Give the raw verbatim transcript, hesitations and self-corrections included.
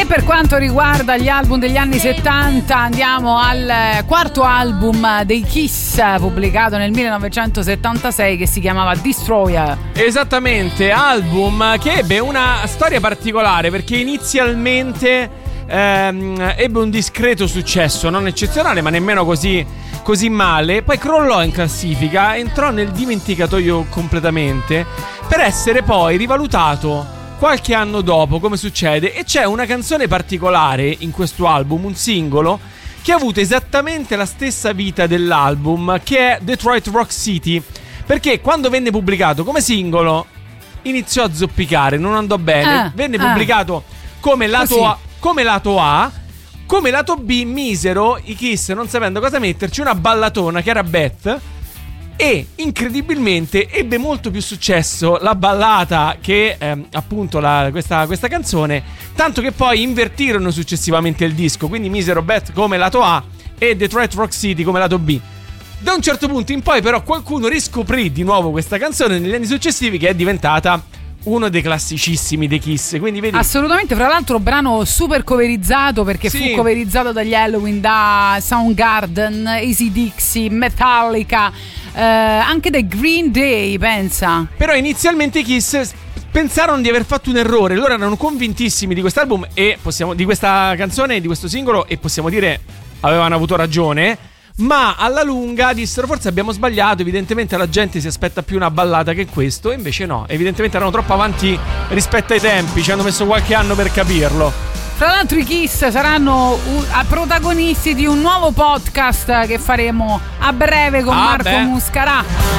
per quanto riguarda gli album degli anni settanta andiamo al quarto album dei Kiss, pubblicato nel millenovecentosettantasei, che si chiamava Destroyer. Esattamente, album che ebbe una storia particolare perché inizialmente ehm, ebbe un discreto successo, non eccezionale ma nemmeno così, così male. Poi crollò in classifica, entrò nel dimenticatoio completamente, per essere poi rivalutato qualche anno dopo, come succede. E c'è una canzone particolare in questo album, un singolo, che ha avuto esattamente la stessa vita dell'album, che è Detroit Rock City, perché quando venne pubblicato come singolo iniziò a zoppicare, non andò bene. ah, Venne ah. pubblicato come lato A, come lato A, come lato B misero i Kiss, non sapendo cosa metterci, una ballatona che era Beth. E incredibilmente ebbe molto più successo la ballata che ehm, appunto la, questa, questa canzone, tanto che poi invertirono successivamente il disco, quindi misero Beth come lato A e Detroit Rock City come lato B. Da un certo punto in poi però qualcuno riscoprì di nuovo questa canzone negli anni successivi, che è diventata uno dei classicissimi dei Kiss, quindi vedi. Assolutamente, fra l'altro brano super coverizzato, perché Sì. fu coverizzato dagli Halloween, da Soundgarden, A C D C, Metallica, eh, anche dai Green Day, pensa. Però inizialmente i Kiss pensarono di aver fatto un errore. Loro erano convintissimi di quest'album e possiamo, di questa canzone, di questo singolo, e possiamo dire avevano avuto ragione. Ma alla lunga dissero forse abbiamo sbagliato, evidentemente la gente si aspetta più una ballata che questo. E invece no, evidentemente erano troppo avanti rispetto ai tempi, ci hanno messo qualche anno per capirlo. Tra l'altro i Kiss saranno uh, protagonisti di un nuovo podcast che faremo a breve con ah Marco beh. Muscarà.